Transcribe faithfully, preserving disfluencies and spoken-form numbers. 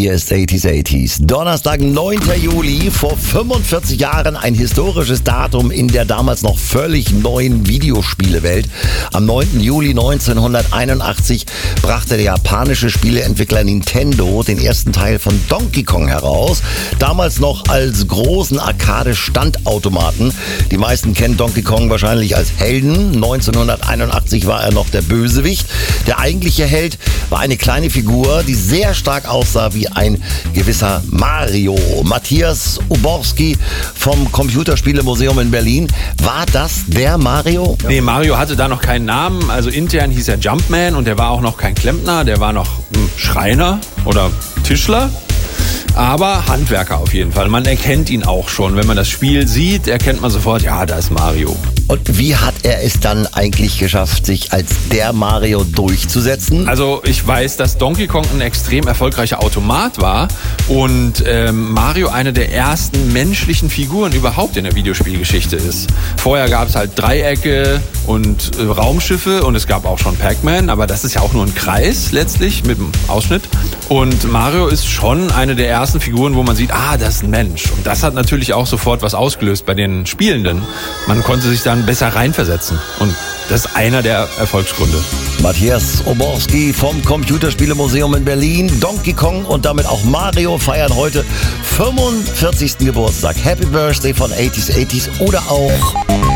Hier ist achtziger achtziger. Donnerstag, neunter Juli, vor fünfundvierzig Jahren ein historisches Datum in der damals noch völlig neuen Videospielewelt. Am neunten Juli neunzehnhunderteinundachtzig brachte der japanische Spieleentwickler Nintendo den ersten Teil von Donkey Kong heraus. Damals noch als großen Arcade-Standautomaten. Die meisten kennen Donkey Kong wahrscheinlich als Helden. neunzehnhunderteinundachtzig war er noch der Bösewicht. Der eigentliche Held war eine kleine Figur, die sehr stark aussah wie ein gewisser Mario. Matthias Oborski vom Computerspielemuseum in Berlin. War das der Mario? Nee, Mario hatte da noch keinen Namen. Also intern hieß er Jumpman und der war auch noch kein Klempner. Der war noch Schreiner oder Tischler. Aber Handwerker auf jeden Fall. Man erkennt ihn auch schon. Wenn man das Spiel sieht, erkennt man sofort, ja, da ist Mario. Und wie hat er es dann eigentlich geschafft, sich als der Mario durchzusetzen? Also ich weiß, dass Donkey Kong ein extrem erfolgreicher Automat war und ähm, Mario eine der ersten menschlichen Figuren überhaupt in der Videospielgeschichte ist. Vorher gab es halt Dreiecke und äh, Raumschiffe und es gab auch schon Pac-Man, aber das ist ja auch nur ein Kreis letztlich mit einem Ausschnitt. Und Mario ist schon eine der ersten Figuren, wo man sieht, ah, das ist ein Mensch. Und das hat natürlich auch sofort was ausgelöst bei den Spielenden. Man konnte sich dann besser reinversetzen. Und das ist einer der Erfolgsgründe. Matthias Oborski vom Computerspielemuseum in Berlin. Donkey Kong und damit auch Mario feiern heute fünfundvierzigsten Geburtstag. Happy Birthday von achtziger achtziger oder auch